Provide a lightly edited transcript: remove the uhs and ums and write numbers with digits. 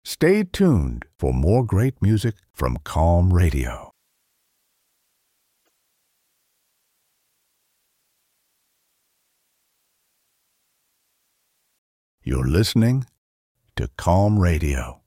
Stay tuned for more great music from Calm Radio. You're listening to Calm Radio.